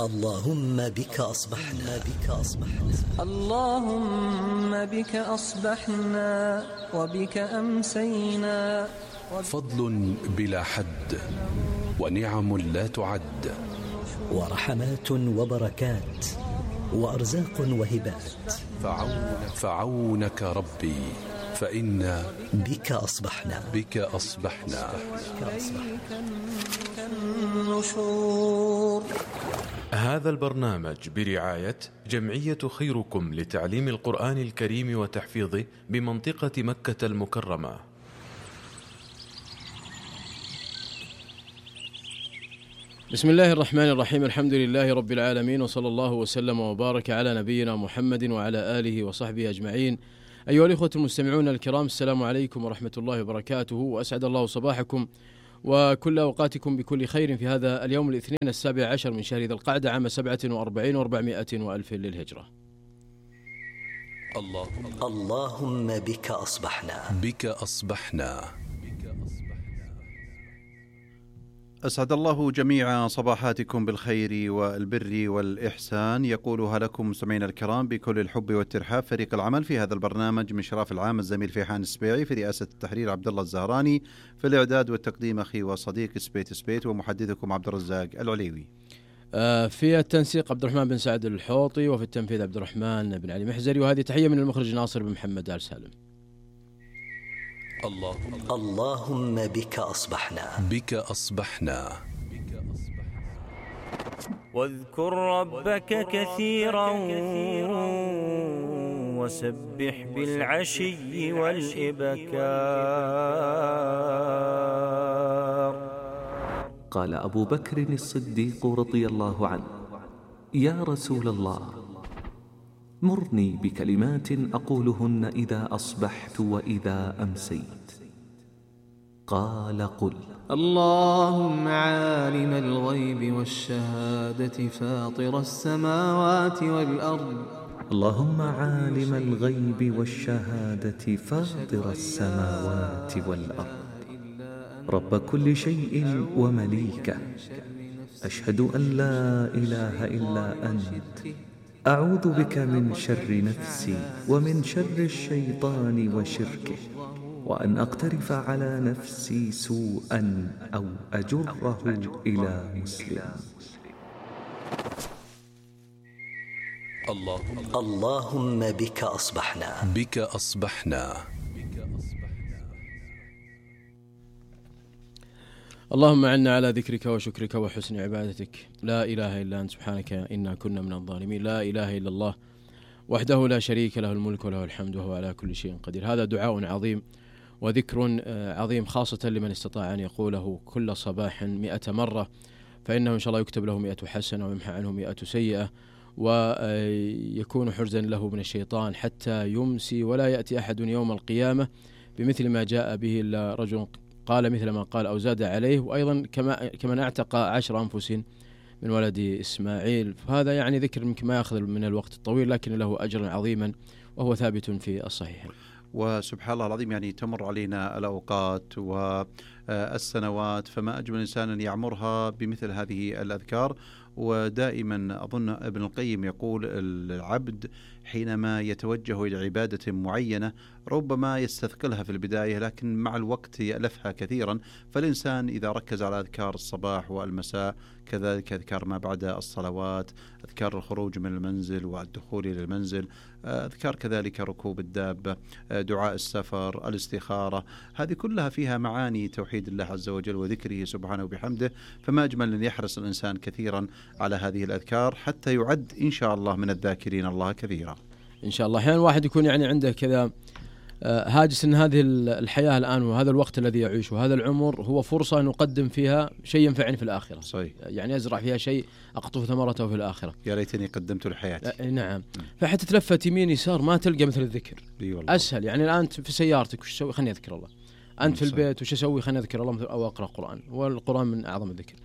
اللهم بك أصبحنا اللهم بك أصبحنا وبك أمسينا. فضل بلا حد ونعم لا تعد، ورحمات وبركات وأرزاق وهبات. فعونك ربي فإنا بك أصبحنا النشور. هذا البرنامج برعاية جمعية خيركم لتعليم القرآن الكريم وتحفيظه بمنطقة مكة المكرمة. بسم الله الرحمن الرحيم، الحمد لله رب العالمين، وصلى الله وسلم وبارك على نبينا محمد وعلى آله وصحبه أجمعين. أيها الإخوة المستمعون الكرام، السلام عليكم ورحمة الله وبركاته، وأسعد الله صباحكم وكل أوقاتكم بكل خير في هذا اليوم الاثنين 17 من شهر ذي القعدة عام 47 و400 وألف للهجرة. اللهم بك أصبحنا. أسعد الله جميع صباحاتكم بالخير والبر والإحسان، يقولها لكم مستمعينا الكرام بكل الحب والترحاب فريق العمل في هذا البرنامج من شراف العام الزميل فيحان السبيعي، في رئاسة التحرير عبد الله الزهراني، في الإعداد والتقديم أخي وصديق سبيت، ومحدثكم عبد الرزاق العليوي. في التنسيق عبد الرحمن بن سعد الحوطي، وفي التنفيذ عبد الرحمن بن علي محزري، وهذه تحية من المخرج ناصر بن محمد آل سالم. اللهم بك أصبحنا. واذكر ربك كثيرا وسبح بالعشي والإبكار. قال أبو بكر الصديق رضي الله عنه: يا رسول الله، مرني بكلمات أقولهن إذا أصبحت وإذا أمسيت. قال: قل: اللهم عالم الغيب والشهادة فاطر السماوات والأرض. اللهم عالم الغيب والشهادة فاطر السماوات والأرض، رب كل شيء ومليكه، أشهد أن لا إله إلا أنت، أعوذ بك من شر نفسي ومن شر الشيطان وشركه، وأن أقترف على نفسي سوءا أو أجره إلى مسلم. اللهم بك أصبحنا. اللهم عنا على ذكرك وشكرك وحسن عبادتك، لا إله إلا أنت سبحانك إنا كنا من الظالمين، لا إله إلا الله وحده لا شريك له، الملك وله الحمد وهو على كل شيء قدير. هذا دعاء عظيم وذكر عظيم، خاصة لمن استطاع أن يقوله كل صباح 100 مرة، فإنه إن شاء الله يكتب له 100 حسنة ويمحى عنه 100 سيئة، ويكون حرزا له من الشيطان حتى يمسي، ولا يأتي أحد يوم القيامة بمثل ما جاء به إلا رجل قال مثل ما قال أو زاد عليه، وأيضا كمن اعتق 10 أنفس من ولد إسماعيل. فهذا يعني ذكر يمكن ما يأخذ من الوقت الطويل، لكن له أجر عظيما وهو ثابت في الصحيح. وسبحان الله العظيم، يعني تمر علينا الأوقات والسنوات، فما أجمل إنسان أن يعمرها بمثل هذه الأذكار. ودائما أظن ابن القيم يقول: العبد حينما يتوجه إلى عبادة معينة ربما يستثقلها في البداية، لكن مع الوقت يألفها كثيرا. فالإنسان إذا ركز على أذكار الصباح والمساء، كذلك أذكار ما بعد الصلوات، أذكار الخروج من المنزل والدخول إلى المنزل، أذكار كذلك ركوب الدابة، دعاء السفر، الاستخارة، هذه كلها فيها معاني توحيد الله عز وجل وذكره سبحانه وبحمده. فما أجمل أن يحرص الإنسان كثيرا على هذه الأذكار حتى يعد إن شاء الله من الذاكرين الله كثيرا إن شاء الله. أحيانا واحد يكون يعني عنده كذا هاجس أن هذه الحياة الآن وهذا الوقت الذي يعيشه، هذا العمر هو فرصة أن نقدم فيها شيء ينفعني في الآخرة. صحيح. يعني أزرع فيها شيء أقطف ثمرته في الآخرة. يا ليتني قدمت لحياتي. نعم. فحتى تلفت يمين يسار ما تلقى مثل الذكر. أسهل. يعني الآن في سيارتك وش تسوي؟ خلني أذكر الله. أنت في البيت وش أسوي؟ خلني أذكر الله أو أقرأ قرآن، والقرآن من أعظم الذكر.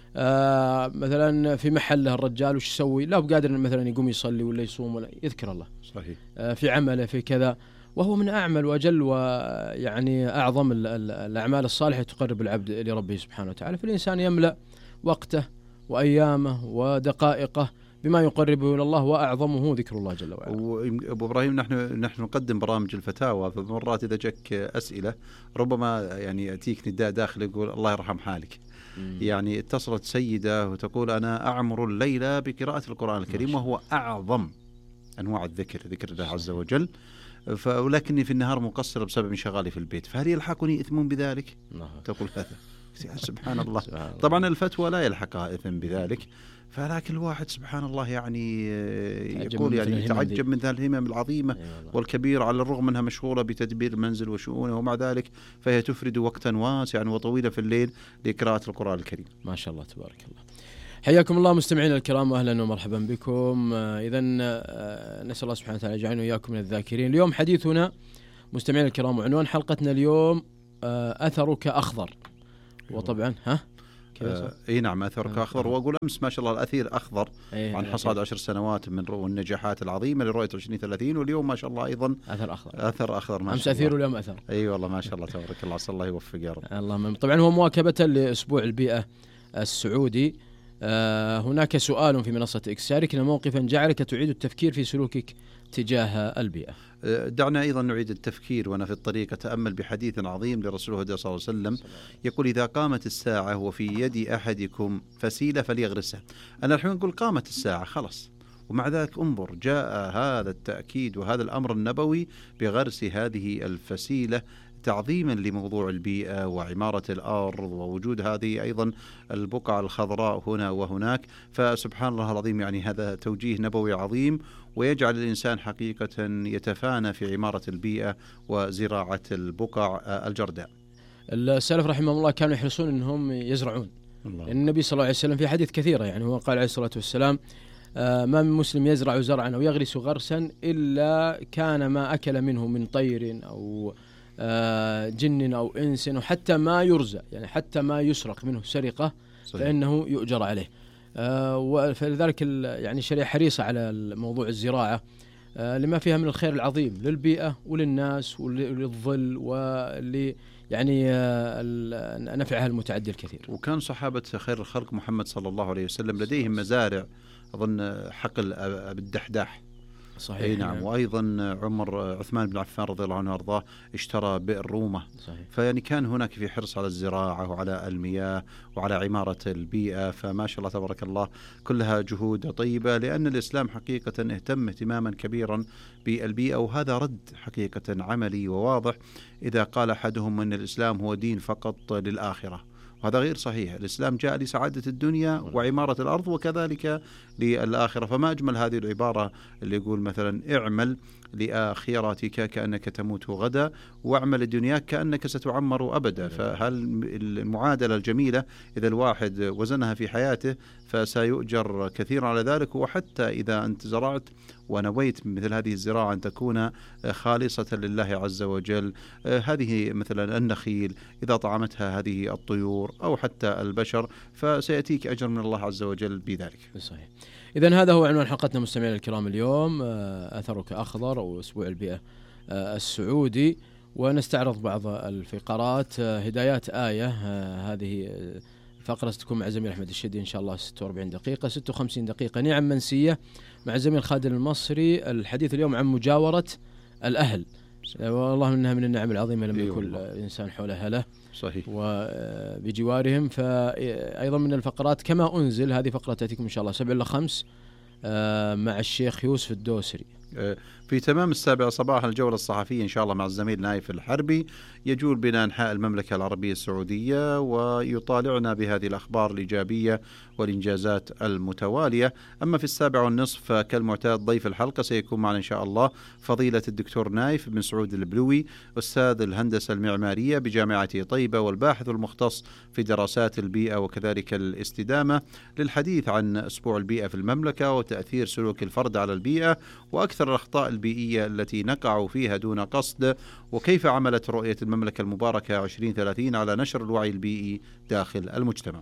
مثلا في محله الرجال وش يسوي؟ لا بقادر مثلا يقوم يصلي ولا يصوم ولا يذكر الله. صحيح. في عمله في كذا، وهو من أعمل وأجل ويعني أعظم الأعمال الصالحة تقرب العبد لربه سبحانه وتعالى. فالإنسان يملأ وقته وأيامه ودقائقه بما يقربه إلى الله، وأعظمه ذكر الله جل وعلا. أبو إبراهيم، نحن نقدم برامج الفتاوى، فمرات إذا جاك أسئلة ربما يعني يأتيك نداء داخل يقول الله يرحم حالك. يعني اتصلت سيدة وتقول أنا أعمر الليلة بقراءة القرآن الكريم، وهو أعظم أنواع الذكر، ذكر الله عز وجل، ولكني في النهار مقصرة بسبب انشغالي في البيت، فهل يلحقني إثم بذلك؟ تقول هذا. سبحان الله. طبعا الفتوى لا يلحقها إثم بذلك، فلكن الواحد سبحان الله يعني يقول يعني يتعجب من ذا الهمم العظيمة والكبيرة، على الرغم منها مشغولة بتدبير المنزل وشؤونه، ومع ذلك فهي تفرد وقتا واسعا وطويلا في الليل لقراءة القرآن الكريم. ما شاء الله تبارك الله. حياكم الله مستمعينا الكرام، واهلا ومرحبا بكم. اذا نسال الله سبحانه وتعالى يجعلنا واياكم من الذاكرين. اليوم حديثنا مستمعينا الكرام، وعنوان حلقتنا اليوم اثرك اخضر. وطبعا اي نعم، اثرك اخضر. واقول امس ما شاء الله الاثير اخضر عن حصاد 10 سنوات من والنجاحات العظيمه لرؤيه 2030، واليوم ما شاء الله ايضا اثر اخضر. ما امس اثير واليوم اثر. اي والله ما شاء الله تبارك الله، عسى الله يوفق يا رب. اللهم. طبعا هو مواكبه لاسبوع البيئه السعودي. هناك سؤال في منصة إكس: شاركنا موقفا جعلك تعيد التفكير في سلوكك تجاه البيئة. دعنا أيضا نعيد التفكير وأنا في الطريق أتأمل بحديث عظيم لرسوله صلى الله عليه وسلم يقول: إذا قامت الساعة وفي يد أحدكم فسيلة فليغرسها. أنا الحين نقول قامت الساعة خلاص، ومع ذلك انظر جاء هذا التأكيد وهذا الأمر النبوي بغرس هذه الفسيلة تعظيما لموضوع البيئة وعمارة الأرض ووجود هذه أيضا البقع الخضراء هنا وهناك. فسبحان الله العظيم، يعني هذا توجيه نبوي عظيم، ويجعل الإنسان حقيقة يتفانى في عمارة البيئة وزراعة البقع الجرداء. السلف رحمه الله كانوا يحرصون أنهم يزرعون. النبي صلى الله عليه وسلم في حديث كثيرة يعني هو قال عليه الصلاة والسلام: ما من مسلم يزرع زرعا أو يغرس غرسا إلا كان ما أكل منه من طير أو جن أو إنس، وحتى ما يرزق، يعني حتى ما يسرق منه سرقة فإنه يؤجر عليه. فلذلك يعني الشريعة حريصة على موضوع الزراعة لما فيها من الخير العظيم للبيئة وللناس وللظل ولي يعني نفعها المتعدي الكثير. وكان صحابة خير الخلق محمد صلى الله عليه وسلم لديهم مزارع، أظن حقل بالدحداح. صحيح. اي نعم. وايضا عثمان بن عفان رضي الله عنه وارضاه اشترى بئر رومه. صحيح. فيعني كان هناك في حرص على الزراعه وعلى المياه وعلى عماره البيئه. فما شاء الله تبارك الله كلها جهود طيبه، لان الاسلام حقيقه اهتم اهتماما كبيرا بالبيئه، وهذا رد حقيقه عملي وواضح اذا قال احدهم ان الاسلام هو دين فقط للاخره، وهذا غير صحيح. الإسلام جاء لسعادة الدنيا وعمارة الأرض وكذلك للآخرة. فما أجمل هذه العبارة اللي يقول مثلا: اعمل لآخرتك كأنك تموت غدا، واعمل لدنياك كأنك ستعمر أبدا. فهل المعادلة الجميلة إذا الواحد وزنها في حياته فسيؤجر كثيرا على ذلك. وحتى إذا أنت زرعت ونويت مثل هذه الزراعة أن تكون خالصة لله عز وجل، هذه مثلا النخيل إذا طعمتها هذه الطيور أو حتى البشر فسيأتيك أجر من الله عز وجل بذلك. صحيح. إذن هذا هو عنوان حلقتنا مستمعينا الكرام اليوم: أثرك أخضر، أو أسبوع البيئة السعودي. ونستعرض بعض الفقرات. هدايات آية، هذه فقرة ستكون مع زميل أحمد الشدي إن شاء الله 46 دقيقة. 56 دقيقة نعم منسية مع زميل خالد المصري. الحديث اليوم عن مجاورة الأهل، والله إنها من النعم العظيمة لما يكون الإنسان حول أهله صحيح وبجوارهم. فأيضا من الفقرات كما أنزل، هذه فقرة تأتيكم إن شاء الله 7-5 مع الشيخ يوسف الدوسري. في تمام 7 صباحا الجولة الصحفية إن شاء الله مع الزميل نايف الحربي، يجول بين أنحاء المملكة العربية السعودية ويطالعنا بهذه الأخبار الإيجابية والإنجازات المتوالية. أما في 7:30 كالمعتاد ضيف الحلقة سيكون معنا إن شاء الله فضيلة الدكتور نايف بن سعود البلوي، أستاذ الهندسة المعمارية بجامعة طيبة والباحث المختص في دراسات البيئة وكذلك الاستدامة، للحديث عن أسبوع البيئة في المملكة وتأثير سلوك الفرد على البيئة وأكثر الأخطاء البيئية التي نقع فيها دون قصد، وكيف عملت رؤية المملكة المباركة 2030 على نشر الوعي البيئي داخل المجتمع.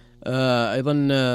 أيضا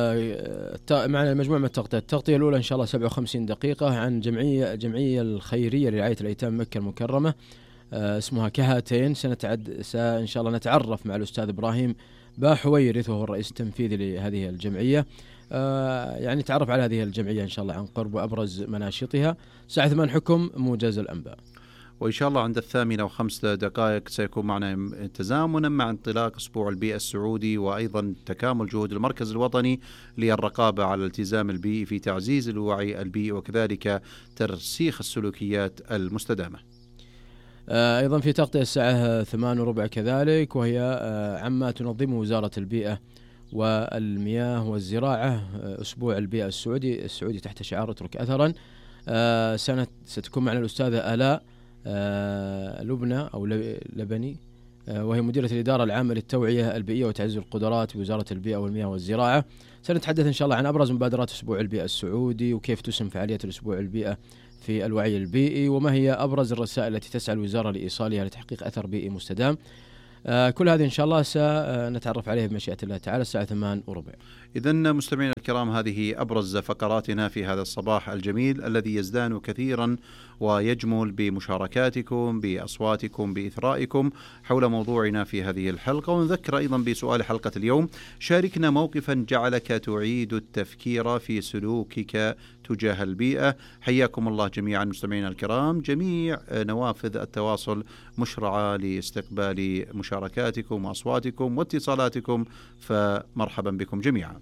معنا مجموعة من التغطية الأولى إن شاء الله 57 دقيقة عن جمعية الخيرية لرعاية الأيتام مكة المكرمة، اسمها كهاتين. إن شاء الله نتعرف مع الأستاذ إبراهيم باحويرث وهو الرئيس التنفيذي لهذه الجمعية. يعني تعرف على هذه الجمعية إن شاء الله عن قرب وأبرز مناشطها. الساعة 8 حكم موجز الأنباء، وإن شاء الله عند 8:05 سيكون معنا تزامنا مع انطلاق أسبوع البيئة السعودي، وأيضا تكامل جهود المركز الوطني للرقابة على الالتزام البيئي في تعزيز الوعي البيئي وكذلك ترسيخ السلوكيات المستدامة. أيضا في تغطية الساعة 8:15 كذلك، وهي عما تنظمه وزارة البيئة والمياه والزراعة أسبوع البيئة السعودي تحت شعار اترك أثرا. ستكون معنا الأستاذة آلاء لبنى أو لبني، وهي مديرة الإدارة العامة للتوعية البيئية وتعزيز القدرات بوزارة البيئة والمياه والزراعة. سنتحدث إن شاء الله عن أبرز مبادرات أسبوع البيئة السعودي، وكيف تسهم فعالية الأسبوع البيئة في الوعي البيئي، وما هي أبرز الرسائل التي تسعى الوزارة لإيصالها لتحقيق أثر بيئي مستدام. كل هذه إن شاء الله سنتعرف عليها بمشيئة الله تعالى الساعة 8:15. إذن مستمعينا الكرام، هذه أبرز فقراتنا في هذا الصباح الجميل الذي يزدان كثيرا ويجمل بمشاركاتكم، بأصواتكم، بإثرائكم حول موضوعنا في هذه الحلقة. ونذكر أيضا بسؤال حلقة اليوم: شاركنا موقفا جعلك تعيد التفكير في سلوكك تجاه البيئة. حياكم الله جميعا مستمعينا الكرام، جميع نوافذ التواصل مشرعة لاستقبال مشاركاتكم وأصواتكم واتصالاتكم، فمرحبا بكم جميعا.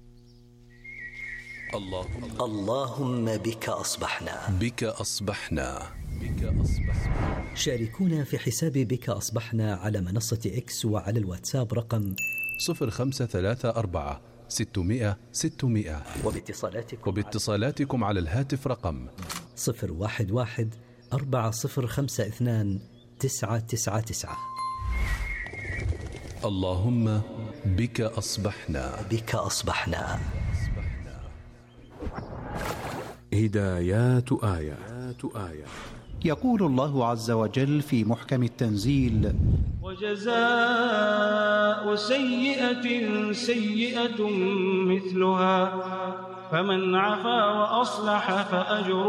اللهم بك أصبحنا. بك أصبحنا. شاركونا في حساب بك أصبحنا على منصة إكس وعلى الواتساب رقم 0534 600 600، وباتصالاتكم على الهاتف رقم 011 4052 999. اللهم بك أصبحنا. بك أصبحنا. هدايات آية. يقول الله عز وجل في محكم التنزيل: وجزاء سيئة سيئة مثلها فمن عفا وأصلح فأجره